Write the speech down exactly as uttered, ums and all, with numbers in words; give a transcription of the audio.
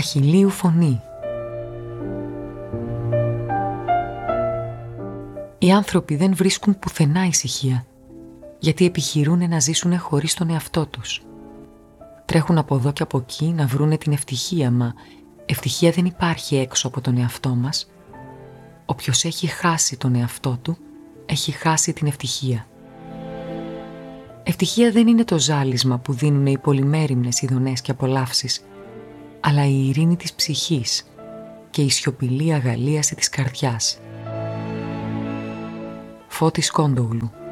Αχιλλείου φωνή. Οι άνθρωποι δεν βρίσκουν πουθενά ησυχία, γιατί επιχειρούν να ζήσουν χωρίς τον εαυτό τους. Τρέχουν από εδώ και από εκεί να βρούνε την ευτυχία, μα ευτυχία δεν υπάρχει έξω από τον εαυτό μας. Όποιος έχει χάσει τον εαυτό του, έχει χάσει την ευτυχία. Ευτυχία δεν είναι το ζάλισμα που δίνουν οι πολυμέριμνες ειδονές και απολαύσεις, αλλά η ειρήνη της ψυχής και η σιωπηλή αγαλίαση της καρδιάς. Φώτης Κόντογλου.